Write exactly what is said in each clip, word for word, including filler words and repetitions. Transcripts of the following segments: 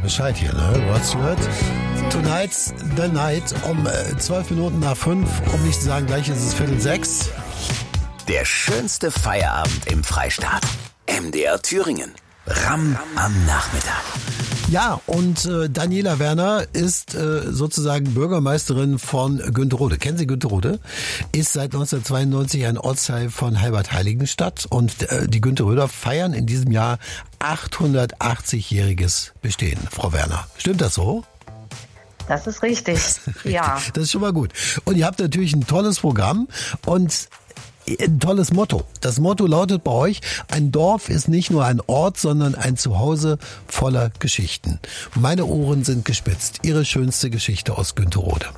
Bescheid hier, ne? Rod Stewart. Tonight's the Night um äh, zwölf Minuten nach fünf, um nicht zu sagen, gleich ist es Viertel sechs. Der schönste Feierabend im Freistaat. M D R Thüringen. Ram am Nachmittag. Ja, und äh, Daniela Werner ist äh, sozusagen Bürgermeisterin von Günterode. Kennen Sie Günterode? Ist seit neunzehnhundertzweiundneunzig ein Ortsteil von Heilbad-Heiligenstadt. Und äh, die Günteröder feiern in diesem Jahr achthundertachtzig-jähriges Bestehen. Frau Werner, stimmt das so? Das ist richtig, richtig, ja. Das ist schon mal gut. Und ihr habt natürlich ein tolles Programm und ein tolles Motto. Das Motto lautet bei euch, ein Dorf ist nicht nur ein Ort, sondern ein Zuhause voller Geschichten. Meine Ohren sind gespitzt. Ihre schönste Geschichte aus Günterode.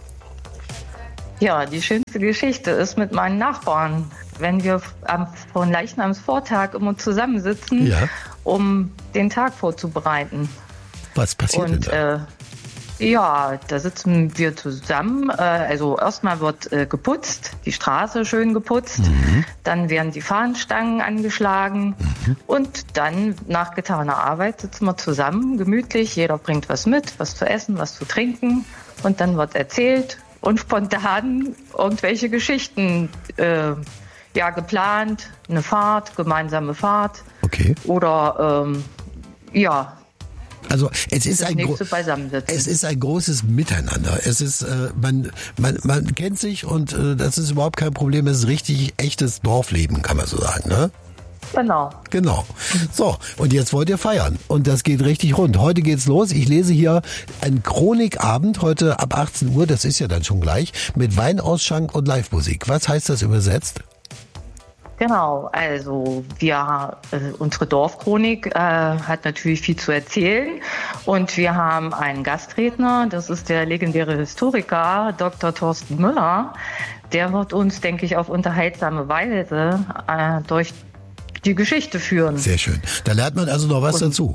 Ja, die schönste Geschichte ist mit meinen Nachbarn, wenn wir am von Leichnamsvortag immer zusammensitzen, Ja. um den Tag vorzubereiten. Was passiert Und denn da? äh, ja, da sitzen wir zusammen. Äh, also erstmal wird äh, geputzt, die Straße schön geputzt. Mhm. Dann werden die Fahnenstangen angeschlagen. Mhm. Und dann nach getaner Arbeit sitzen wir zusammen, gemütlich. Jeder bringt was mit, was zu essen, was zu trinken. Und dann wird erzählt und spontan irgendwelche Geschichten äh, ja, geplant. Eine Fahrt, gemeinsame Fahrt. Okay. Oder ähm, ja... Also es ist, Das ein nächste gro- Beisammensitzen. es ist ein großes Miteinander. Es ist äh, man, man man kennt sich und äh, das ist überhaupt kein Problem. Es ist richtig echtes Dorfleben, kann man so sagen, ne? Genau. Genau. So, und jetzt wollt ihr feiern. Und das geht richtig rund. Heute geht's los. Ich lese hier einen Chronikabend, heute ab achtzehn Uhr, das ist ja dann schon gleich, mit Weinausschank und Livemusik. Was heißt das übersetzt? Genau, also wir, äh, unsere Dorfchronik äh, hat natürlich viel zu erzählen und wir haben einen Gastredner, das ist der legendäre Historiker Doktor Thorsten Müller. Der wird uns, denke ich, auf unterhaltsame Weise äh, durch die Geschichte führen. Sehr schön. Da lernt man also noch was Und dazu.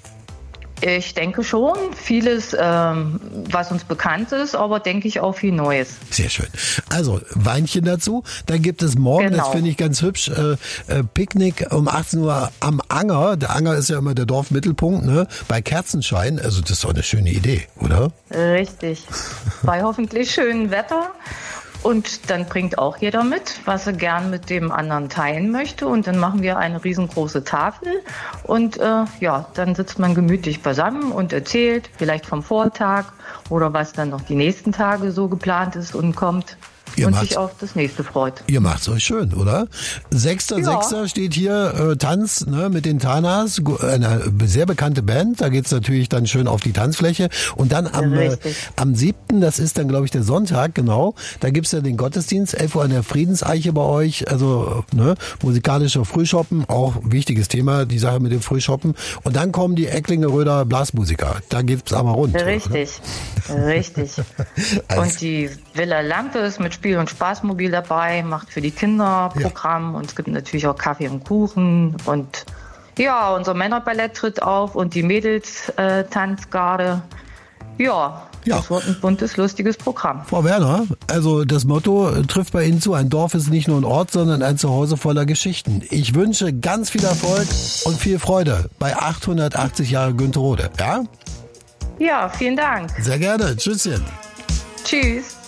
Ich denke schon, vieles, ähm, was uns bekannt ist, aber denke ich auch viel Neues. Sehr schön. Also Weinchen dazu. Dann gibt es morgen, Genau. das finde ich ganz hübsch, äh, äh, Picknick um achtzehn Uhr am Anger. Der Anger ist ja immer der Dorfmittelpunkt, ne? Bei Kerzenschein. Also das ist doch eine schöne Idee, oder? Richtig. Bei hoffentlich schönem Wetter. Und dann bringt auch jeder mit, was er gern mit dem anderen teilen möchte. Und dann machen wir eine riesengroße Tafel. Und äh, ja, dann sitzt man gemütlich beisammen und erzählt, vielleicht vom Vortag oder was dann noch die nächsten Tage so geplant ist und kommt. Ihr und macht's- sich auf das nächste freut. Ihr macht's euch schön, oder? Sechster Ja. Sechster steht hier äh, Tanz ne, mit den Tanas, gu- eine sehr bekannte Band. Da geht's natürlich dann schön auf die Tanzfläche. Und dann am, äh, Richtig. am siebten, das ist dann, glaube ich, der Sonntag, genau, da gibt's ja den Gottesdienst, elf Uhr an der Friedenseiche bei euch. Also ne, musikalischer Frühschoppen, auch wichtiges Thema, die Sache mit dem Frühschoppen. Und dann kommen die Ecklingeröder Blasmusiker. Da geht's aber rund. Richtig, richtig. Also- Und die Villa Lampe ist mit Spiel- und Spaßmobil dabei, macht für die Kinder Programm und es gibt natürlich auch Kaffee und Kuchen und ja, unser Männerballett tritt auf und die Mädels-Tanzgarde. Ja, Ja. das wird ein buntes, lustiges Programm. Frau Werner, also das Motto äh, trifft bei Ihnen zu, ein Dorf ist nicht nur ein Ort, sondern ein Zuhause voller Geschichten. Ich wünsche ganz viel Erfolg und viel Freude bei achthundertachtzig Jahre Günterode. Ja? Ja, vielen Dank. Sehr gerne. Tschüsschen. Tschüss.